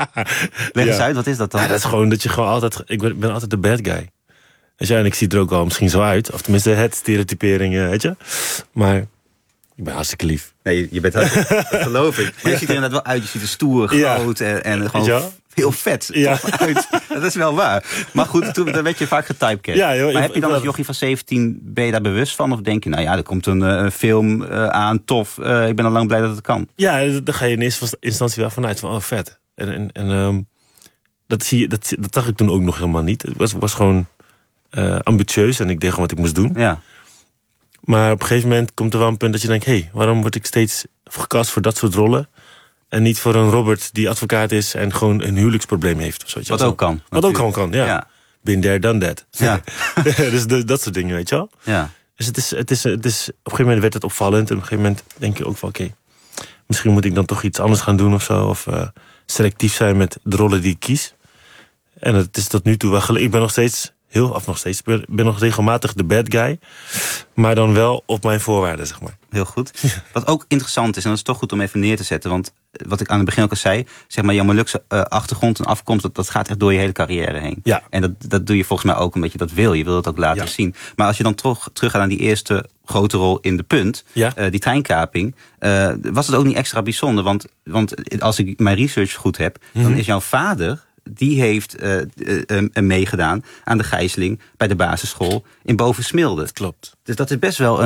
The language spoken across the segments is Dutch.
Leg eens uit, wat is dat dan? Ja, dat is gewoon dat je gewoon altijd... Ik ben altijd de bad guy. Weet je, en ik zie er ook wel misschien zo uit. Of tenminste, het stereotypering, weet je. Maar ik ben hartstikke lief. Nee, je bent dat geloof ik. Maar je ziet er inderdaad wel uit. Je ziet er stoer, groot en gewoon heel vet uit. Dat is wel waar. Maar goed, dan werd je vaak getypecast. Ja, joh, maar heb je dan als jochie van 17, ben je daar bewust van? Of denk je, nou ja, er komt een film aan, tof. Ik ben al lang blij dat het kan. Ja, daar ga je in eerste instantie wel vanuit. Van, oh, vet. En dat zag ik toen ook nog helemaal niet. Het was gewoon ambitieus en ik deed gewoon wat ik moest doen. Ja. Maar op een gegeven moment komt er wel een punt dat je denkt... hé, waarom word ik steeds gecast voor dat soort rollen... en niet voor een Robert die advocaat is... en gewoon een huwelijksprobleem heeft. Of zoiets. Wat ook kan. Wat ook gewoon kan, ja. Been there, done that. Ja. Dus dat soort dingen, weet je wel. Ja. Dus het is, op een gegeven moment werd het opvallend... en op een gegeven moment denk je ook van... oké, misschien moet ik dan toch iets anders gaan doen of zo... of selectief zijn met de rollen die ik kies. En het is tot nu toe wel ik ben nog steeds... Ik ben nog regelmatig de bad guy. Maar dan wel op mijn voorwaarden, zeg maar. Heel goed. Wat ook interessant is, en dat is toch goed om even neer te zetten... want wat ik aan het begin ook al zei... zeg maar, jouw Molukse achtergrond en afkomst... dat gaat echt door je hele carrière heen. Ja. En dat doe je volgens mij ook omdat je dat wil. Je wil het ook laten zien. Maar als je dan terug gaat naar die eerste grote rol in De Punt... die treinkaping... was het ook niet extra bijzonder. Want als ik mijn research goed heb... dan is jouw vader... die heeft meegedaan aan de gijzeling bij de basisschool in Bovensmilde. Dat klopt. Dus dat is best wel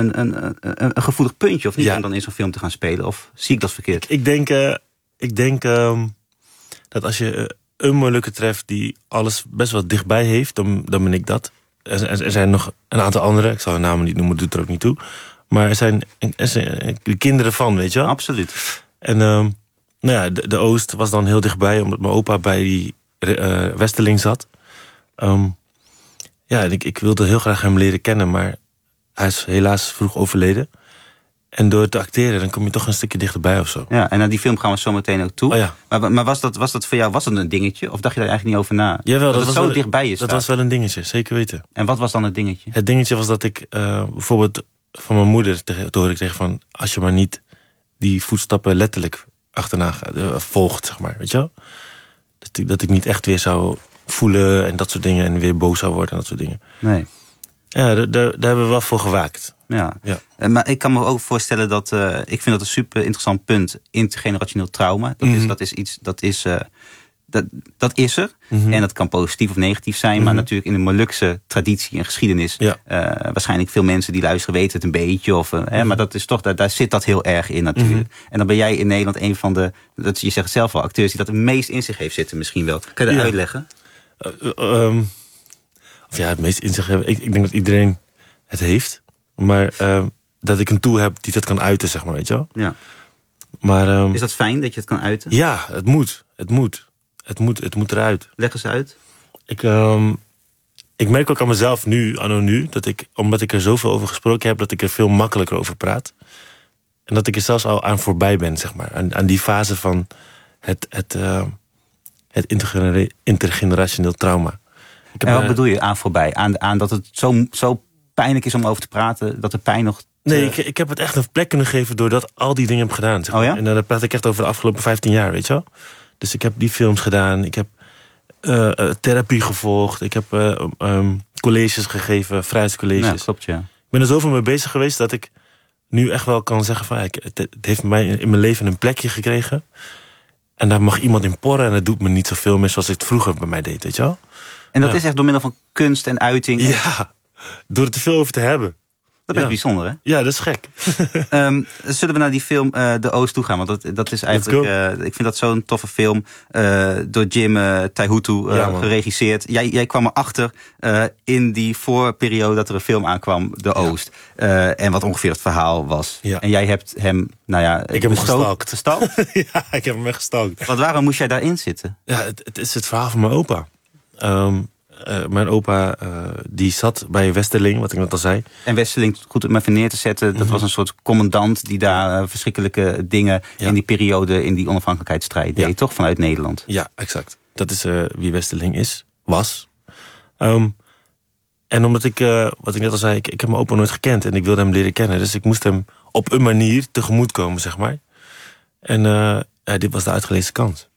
een gevoelig puntje, of niet, om dan in zo'n film te gaan spelen? Of zie ik dat verkeerd? Ik denk dat als je een Molukker treft die alles best wel dichtbij heeft, dan ben ik dat. Er zijn nog een aantal andere, ik zal hun namen niet noemen, doet er ook niet toe. Maar er zijn de kinderen van, weet je wel? Absoluut. En... nou ja, de Oost was dan heel dichtbij... omdat mijn opa bij die Westerling zat. En ik wilde heel graag hem leren kennen... maar hij is helaas vroeg overleden. En door te acteren, dan kom je toch een stukje dichterbij of zo. Ja, en naar die film gaan we zo meteen ook toe. Oh, ja. Maar was dat voor jou een dingetje? Of dacht je daar eigenlijk niet over na? Jawel, dat het zo dichtbij is. Dat was wel een dingetje, zeker weten. En wat was dan het dingetje? Het dingetje was dat ik bijvoorbeeld van mijn moeder... hoor ik tegen van... als je maar niet die voetstappen letterlijk... achterna volgt, zeg maar, weet je wel? Dat ik niet echt weer zou voelen en dat soort dingen... en weer boos zou worden en dat soort dingen. Nee. Ja, daar hebben we wel voor gewaakt. Ja. Maar ik kan me ook voorstellen dat... ik vind dat een super interessant punt. Intergenerationeel trauma. Dat is iets... Dat is er. En dat kan positief of negatief zijn. Maar natuurlijk in de Molukse traditie en geschiedenis... waarschijnlijk veel mensen die luisteren weten het een beetje. Maar dat is toch, daar zit dat heel erg in natuurlijk. En dan ben jij in Nederland een van de... je zegt het zelf wel, acteurs die dat het meest in zich heeft zitten misschien wel. Kan je dat uitleggen? Het meest in zich hebben. Ik denk dat iedereen het heeft. Maar dat ik een tool heb die dat kan uiten, zeg maar, weet je wel? Ja. Maar, is dat fijn dat je het kan uiten? Ja, het moet. Het moet eruit. Leg eens uit. Ik merk ook aan mezelf nu, dat ik, omdat ik er zoveel over gesproken heb... dat ik er veel makkelijker over praat. En dat ik er zelfs al aan voorbij ben, zeg maar. Aan die fase van het intergenerationeel trauma. En wat bedoel je aan voorbij? Aan dat het zo pijnlijk is om over te praten... dat de pijn nog... Nee, ik heb het echt een plek kunnen geven... doordat al die dingen heb gedaan. Zeg maar. Oh ja? En dan praat ik echt over de afgelopen 15 jaar, weet je wel? Dus ik heb die films gedaan. Ik heb therapie gevolgd. Ik heb colleges gegeven, vrijheidscolleges. Ja, klopt, ja. Ik ben er zoveel mee bezig geweest dat ik nu echt wel kan zeggen... van het heeft mij in mijn leven een plekje gekregen. En daar mag iemand in porren. En dat doet me niet zoveel meer zoals het vroeger bij mij deed, weet je wel? En dat is echt door middel van kunst en uiting? Ja, door er te veel over te hebben. Dat is best bijzonder, hè? Ja, dat is gek. Zullen we naar die film De Oost toe gaan? Want dat is eigenlijk... ik vind dat zo'n toffe film. Door Jim Taihutu geregisseerd. Jij kwam erachter in die voorperiode dat er een film aankwam. De Oost. En wat ongeveer het verhaal was. Ja. En jij hebt hem... ik heb hem gestalkt. Gestalkt? Ja, ik heb hem echt gestalkt. Want waarom moest jij daarin zitten? Ja, het is het verhaal van mijn opa. Mijn opa die zat bij Westerling, wat ik net al zei. En Westerling, goed om even neer te zetten... dat was een soort commandant die daar verschrikkelijke dingen... in die periode, in die onafhankelijkheidsstrijd deed, toch? Vanuit Nederland. Ja, exact. Dat is wie Westerling was. En omdat ik, wat ik net al zei... ik heb mijn opa nooit gekend en ik wilde hem leren kennen. Dus ik moest hem op een manier tegemoetkomen, zeg maar. En dit was de uitgelezen kans.